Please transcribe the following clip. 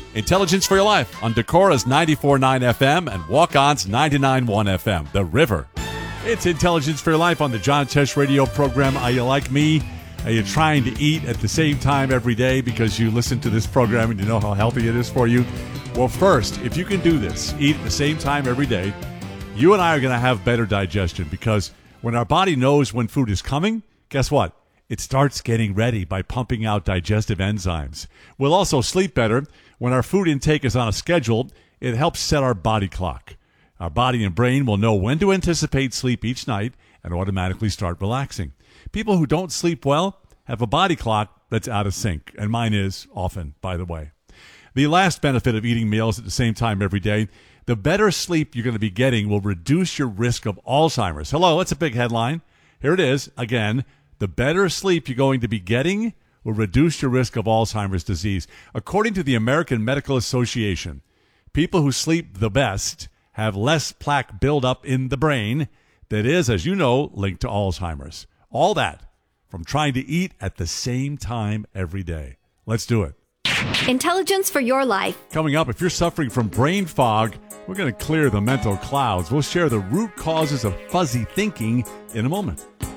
Intelligence for Your Life on Decora's 94.9 FM and Walk-On's 99.1 FM, The River. It's Intelligence for Your Life on the John Tesh radio program. Are you like me? Are you trying to eat at the same time every day because you listen to this program and you know how healthy it is for you? Well, first, if you can do this, eat at the same time every day, you and I are going to have better digestion, because when our body knows when food is coming, guess what? It starts getting ready by pumping out digestive enzymes. We'll also sleep better. When our food intake is on a schedule, it helps set our body clock. Our body and brain will know when to anticipate sleep each night and automatically start relaxing. People who don't sleep well have a body clock that's out of sync, and mine is often, by the way. The last benefit of eating meals at the same time every day, the better sleep you're going to be getting will reduce your risk of Alzheimer's. Hello, that's a big headline. Here it is again. The better sleep you're going to be getting will reduce your risk of Alzheimer's disease. According to the American Medical Association, people who sleep the best have less plaque buildup in the brain that is, as you know, linked to Alzheimer's. All that from trying to eat at the same time every day. Let's do it. Intelligence for Your Life. Coming up, if you're suffering from brain fog, we're going to clear the mental clouds. We'll share the root causes of fuzzy thinking in a moment.